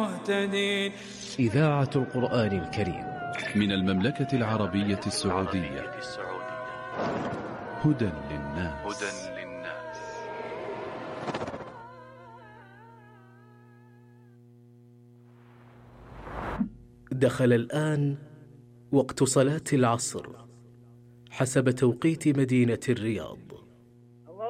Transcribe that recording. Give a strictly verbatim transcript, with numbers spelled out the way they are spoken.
مهتدين. إذاعة القرآن الكريم من المملكة العربية السعودية. هدى للناس. دخل الآن وقت صلاة العصر حسب توقيت مدينة الرياض.